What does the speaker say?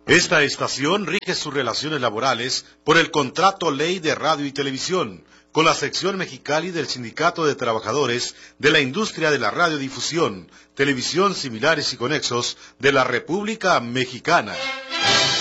Esta estación rige sus relaciones laborales por el Contrato Ley de Radio y Televisión, con la sección Mexicali del Sindicato de Trabajadores de la Industria de la Radiodifusión, Televisión Similares y Conexos de la República Mexicana.